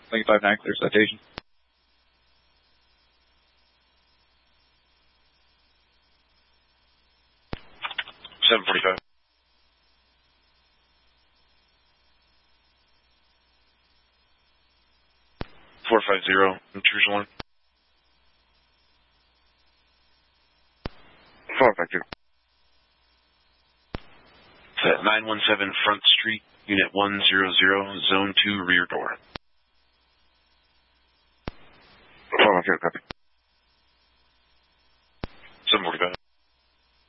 Lincoln 59, clear citation. $745. 450, intrusion alarm. 450. It's at 917 Front Street, Unit 100, Zone 2, rear door. 450, copy. 745.